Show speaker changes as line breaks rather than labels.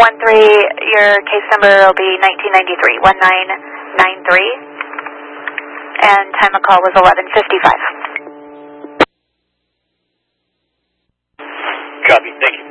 your case number will be 1993, 1993, and time of call was 11:55.
Copy, thank you.